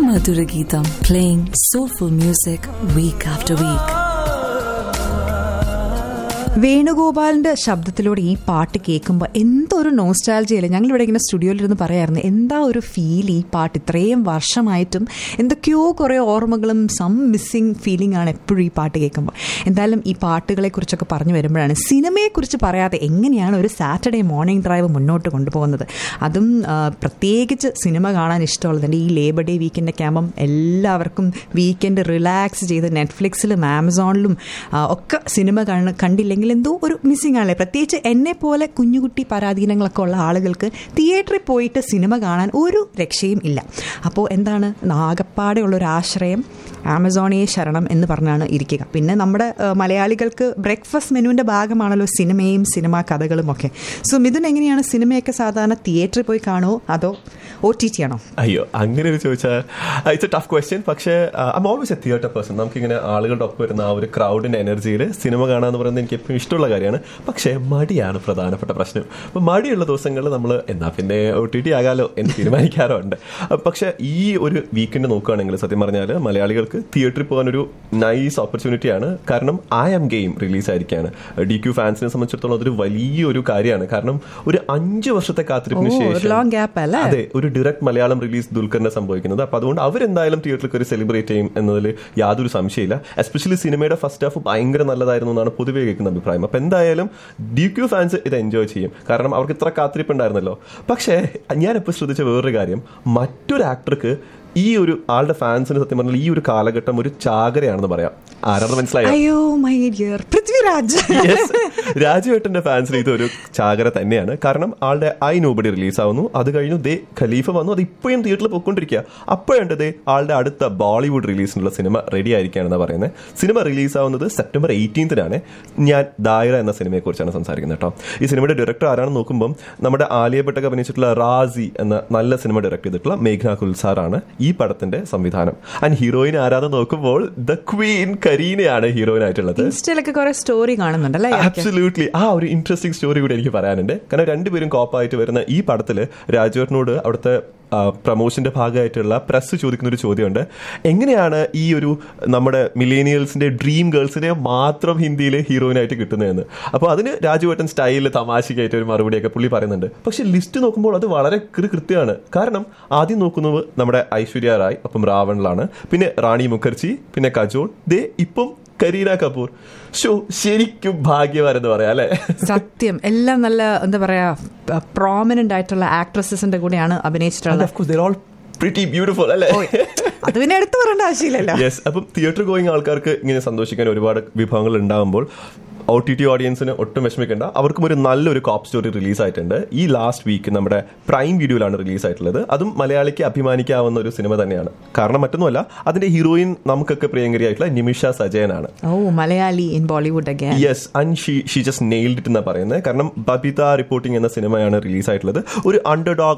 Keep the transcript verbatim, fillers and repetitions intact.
Madhura Geetam, playing soulful music week after week. വേണുഗോപാലിന്റെ ശബ്ദത്തിലൂടെ ഈ പാട്ട് കേൾക്കുമ്പോൾ എന്തൊരു നോസ്റ്റാൾജിയല്ലേ. ഞങ്ങളിവിടെ ഇങ്ങനെ സ്റ്റുഡിയോയിലിരുന്ന് പറയായിരുന്നു, എന്താ ഒരു ഫീൽ ഈ പാട്ട് ഇത്രയും വർഷമായിട്ടും എന്തൊക്കെയോ കുറേ ഓർമ്മകളും സം മിസ്സിങ് ഫീലിംഗ് ആണ് എപ്പോഴും ഈ പാട്ട് കേൾക്കുമ്പോൾ. എന്തായാലും ഈ പാട്ടുകളെ കുറിച്ചൊക്കെ പറഞ്ഞു വരുമ്പോഴാണ് സിനിമയെക്കുറിച്ച് പറയാതെ എങ്ങനെയാണ് ഒരു സാറ്റർഡേ മോർണിംഗ് ഡ്രൈവ് മുന്നോട്ട് കൊണ്ടുപോകുന്നത്. അതും പ്രത്യേകിച്ച് സിനിമ കാണാൻ ഇഷ്ടമുള്ളതുണ്ട്. ഈ ലേബർ ഡേ വീക്കെൻഡൊക്കെ ആകുമ്പം എല്ലാവർക്കും വീക്കെൻഡ് റിലാക്സ് ചെയ്ത് നെറ്റ്ഫ്ലിക്സിലും ആമസോണിലും ഒക്കെ സിനിമ കണ്ടില്ലെങ്കിൽ എന്തോ ഒരു മിസ്സിംഗ് ആണല്ലേ. പ്രത്യേകിച്ച് എന്നെ പോലെ കുഞ്ഞുകുട്ടി പരാധീനങ്ങളൊക്കെ ഉള്ള ആളുകൾക്ക് തിയേറ്ററിൽ പോയിട്ട് സിനിമ കാണാൻ ഒരു രക്ഷയും ഇല്ല. അപ്പോൾ എന്താണ്, ആകപ്പാടെ ഉള്ളൊരാശ്രയം ആമസോണിയെ ശരണം എന്ന് പറഞ്ഞാണ് ഇരിക്കുക. പിന്നെ നമ്മുടെ മലയാളികൾക്ക് ബ്രേക്ക്ഫാസ്റ്റ് മെനുവിൻ്റെ ഭാഗമാണല്ലോ സിനിമയും സിനിമാ കഥകളും ഒക്കെ. സോ മിഥുൻ, എങ്ങനെയാണ് സിനിമയൊക്കെ സാധാരണ തിയേറ്ററിൽ പോയി കാണുമോ അതോ ഒ ടി ടി ആണോ? അയ്യോ, അങ്ങനെ ഒരു ചോദിച്ചാൽ ഇറ്റ്സ് എ ടഫ് ക്വസ്റ്റ്യൻ. പക്ഷേ I M always A theatre person. നമുക്കിങ്ങനെ ആളുകളുടെ ഒപ്പം വരുന്ന ആ ഒരു ക്രൗഡിൻ്റെ എനർജിയിൽ സിനിമ കാണാമെന്ന് പറയുന്നത് എനിക്ക് എപ്പോഴും ഇഷ്ടമുള്ള കാര്യമാണ്. പക്ഷേ മടിയാണ് പ്രധാനപ്പെട്ട പ്രശ്നം. അപ്പോൾ മടിയുള്ള ദിവസങ്ങളിൽ നമ്മൾ എന്നാൽ പിന്നെ ഒ ടി ടി ആകാലോ എന്ന് തീരുമാനിക്കാറുണ്ട്. പക്ഷേ ഈ ഒരു വീക്കെൻഡ് നോക്കുകയാണെങ്കിൽ സത്യം പറഞ്ഞാൽ മലയാളികൾക്ക് തിയേറ്ററിൽ പോകാനൊരു നൈസ് ഓപ്പർച്യൂണിറ്റിയാണ്. കാരണം I am game റിലീസായിരിക്കുകയാണ്. D Q ഫാൻസിനെ സംബന്ധിച്ചിടത്തോളം അതൊരു വലിയൊരു കാര്യമാണ്. കാരണം ഒരു അഞ്ച് വർഷത്തെ കാത്തിരിപ്പിന് ശേഷം അതെ ഒരു ഡയറക്റ്റ് മലയാളം റിലീസ് ദുൽഖറിനെ സംഭവിക്കുന്നത്. അപ്പോൾ അതുകൊണ്ട് അവരെന്തായാലും തിയേറ്ററിൽ ഒരു സെലിബ്രേറ്റ് ചെയ്യും എന്നതിൽ യാതൊരു സംശയമില്ല. എസ്പെഷ്യലി സിനിമയുടെ ഫസ്റ്റ് ഹാഫ് ഭയങ്കര നല്ലതായിരുന്നു എന്നാണ് പൊതുവെ കേൾക്കുന്ന അഭിപ്രായം. അപ്പം എന്തായാലും ഡി ക്യു ഫാൻസ് ഇത് എൻജോയ് ചെയ്യും. കാരണം അവർക്ക് ഇത്ര കാത്തിരിപ്പുണ്ടായിരുന്നല്ലോ. പക്ഷേ ഞാനിപ്പോൾ ശ്രദ്ധിച്ച വേറൊരു കാര്യം, മറ്റൊരു ആക്ടർക്ക് ഈ ഒരു ആളുടെ ഫാൻസിന് സത്യം പറഞ്ഞാൽ ഈ ഒരു കാലഘട്ടം ഒരു ചാകരയാണെന്ന് പറയാം. ആരാണെന്ന് മനസ്സിലായോ? രാജുവേട്ടന്റെ ഫാൻസിന് ഇതൊരു ചാകര തന്നെയാണ്. കാരണം ആളുടെ ഐ നോബഡി റിലീസാവുന്നു, അത് കഴിഞ്ഞു ദേ ഖലീഫ വന്നു, അത് ഇപ്പോഴും തിയേറ്ററിൽ പോയിക്കൊണ്ടിരിക്കുക. അപ്പോഴുണ്ട് ദേ ആളുടെ അടുത്ത ബോളിവുഡ് റിലീസിനുള്ള സിനിമ റെഡി ആയിരിക്കുകയാണെന്ന് പറയുന്നത്. Cinema റിലീസാവുന്നത് September എയ്റ്റീൻത്തിനാണ്. ഞാൻ ദായറ എന്ന സിനിമയെ കുറിച്ചാണ് സംസാരിക്കുന്നത് കേട്ടോ. ഈ സിനിമയുടെ ഡയറക്ടർ ആരാണെന്ന് നോക്കുമ്പോൾ നമ്മുടെ ആലിയ ഭട്ടൊക്കെ അഭിനയിച്ചിട്ടുള്ള റാസി എന്ന നല്ല സിനിമ ഡയറക്ട് ചെയ്തിട്ടുള്ള മേഘ്ന കുൽസാറാണ് ഈ പടത്തിന്റെ സംവിധാനം. ആൻഡ് ഹീറോയിൻ ആരാന്ന് നോക്കുമ്പോൾ ദ ക്വീൻ കരീനയാണ് ഹീറോയിൻ ആയിട്ടുള്ളത്. സ്റ്റോറി കാണുന്നുണ്ടല്ലേ? അബ്സല്യൂട്ട്ലി. ആ ഒരു ഇൻട്രസ്റ്റിംഗ് സ്റ്റോറി കൂടി എനിക്ക് പറയാനുണ്ട്. കാരണം രണ്ടുപേരും കോപ്പായിട്ട് വരുന്ന ഈ പടത്തിൽ രാജുവേട്ടനോട് അവിടുത്തെ പ്രമോഷന്റെ ഭാഗമായിട്ടുള്ള പ്രസ് ചോദിക്കുന്ന ഒരു ചോദ്യമുണ്ട്, എങ്ങനെയാണ് ഈ ഒരു നമ്മുടെ മിലേനിയൽസിന്റെ ഡ്രീം ഗേൾസിനെ മാത്രം ഹിന്ദിയിൽ ഹീറോയിനായിട്ട് കിട്ടുന്നതെന്ന്. അപ്പോൾ അതിന് രാജുവേട്ടൻ സ്റ്റൈലിൽ തമാശയ്ക്കായിട്ട് ഒരു മറുപടിയൊക്കെ പുള്ളി പറയുന്നുണ്ട്. പക്ഷെ ലിസ്റ്റ് നോക്കുമ്പോൾ അത് വളരെ കൃത്യമാണ്. കാരണം ആദ്യം നോക്കുന്നത് നമ്മുടെ ഐശ്വര്യ റായ്, അപ്പം രാവണിലാണ്, പിന്നെ റാണി മുഖർജി, പിന്നെ കജോൾ, ദേ ഇപ്പം കരീന കപൂർ. ഷോ ശരിക്കും ഭാഗ്യവാരെന്ന് പറയാം അല്ലെ? സത്യം. എല്ലാം നല്ല എന്താ പറയാ പ്രോമിനന്റ് ആയിട്ടുള്ള ആക്ട്രസസിന്റെ കൂടെയാണ് അഭിനയിച്ചിട്ടുള്ളത്. Pretty beautiful അല്ലേ? അത് പിന്നെ എടുത്തു പറയേണ്ട ആവശ്യമില്ലല്ലോ. യെസ്. അപ്പം തിയേറ്റർ ഗോയിങ് ആൾക്കാർക്ക് ഇങ്ങനെ സന്തോഷിക്കാൻ ഒരുപാട് വിഭവങ്ങൾ ഉണ്ടാകുമ്പോൾ ഒ ടി ടി ഓഡിയൻസിന് ഒട്ടും വിഷമിക്കേണ്ട. അവർക്കും ഒരു നല്ലൊരു കോപ്പ് സ്റ്റോറി റിലീസായിട്ടുണ്ട്. ഈ ലാസ്റ്റ് വീക്ക് നമ്മുടെ പ്രൈം വീഡിയോയിലാണ് റിലീസായിട്ടുള്ളത്. അതും മലയാളിക്ക് അഭിമാനിക്കാവുന്ന ഒരു സിനിമ തന്നെയാണ്. കാരണം മറ്റൊന്നുമല്ല, അതിന്റെ ഹീറോയിൻ നമുക്കൊക്കെ പ്രിയങ്കരിയായിട്ടുള്ള നിമിഷ സജയനാണ്. ഓ, Malayali in Bollywood again. Yes. And she she just nailed it എന്നാണ് പറയുന്നത്. കാരണം ബബിത റിപ്പോർട്ടിംഗ് എന്ന സിനിമയാണ് റിലീസായിട്ടുള്ളത്. ഒരു അണ്ടർഡോഗ്